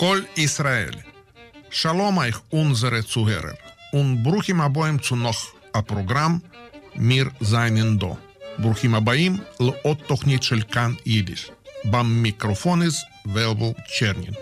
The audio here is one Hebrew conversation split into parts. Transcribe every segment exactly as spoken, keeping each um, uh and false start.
כל ישראל. שלום אייך unsere Zuhörer und ברוכים הבאים zu noch הפרוגרם מיר זייננדו. ברוכים הבאים לעוד תוכנית של כאן יידיש. במיקרופוניז ולבו צ'רנין.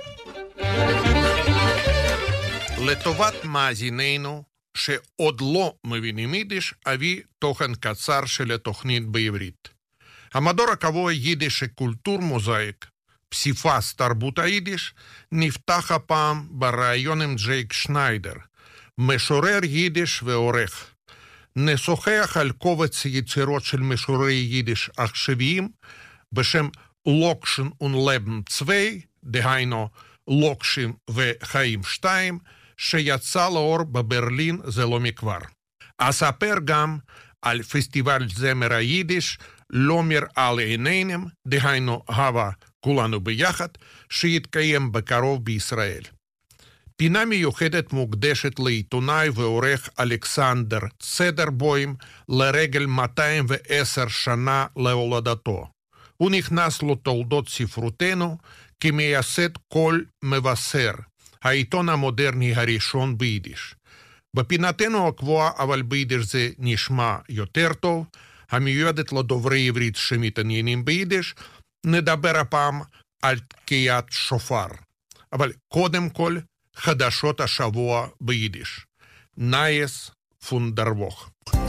לטובת מאזיננו שעוד לא מבינים יידיש, אביא תוכן קצר של התוכנית בעברית. המדור הקבוע יידיש קולטור מוזאיק, פסיפס תרבות היידיש, נפתח הפעם בראיון עם ג'ייק שניידר, משורר יידיש ועורך. נשוחח על קובץ יצירות של משוררי יידיש עכשוויים, בשם לוקשן ולבן צווי, דהיינו לוקשים וחיים שתיים, שיצא לאור בברלין זה לא מכבר. אספר גם על פסטיבל זמר היידיש, לומר על עיניהם, דהיינו הווה כולנו ביחד, שיתקיים בקרוב בישראל. פינה מיוחדת מוקדשת לעיתונאי ועורך אלכסנדר צדרבוים לרגל מאתיים ועשר שנה להולדתו. הוא נכנס לתולדות ספרותנו כמייסד קול מבשר, העיתון המודרני הראשון ביידיש. בפינתנו הקבועה, אבל ביידיש זה נשמע יותר טוב, המיועדת לדוברי עברית שמתעניינים ביידיש, נדבר הפעם על תקיעת שופר. אבל קודם כל, חדשות השבוע ביידיש. נייס פון דר וואך.